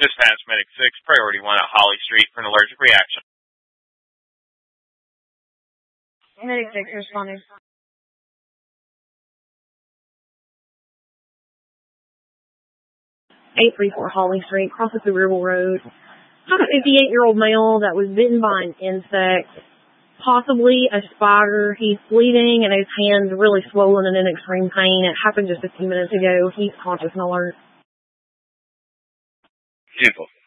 Dispatch Medic 6, Priority 1 at Holly Street for an allergic reaction. Medic 6 responding. 834 Holly Street, crosses the River Road. Found a 58-year-old male that was bitten by an insect, possibly a spider. He's bleeding and his hand's really swollen and in extreme pain. It happened just a few minutes ago. He's conscious and alert. Beautiful.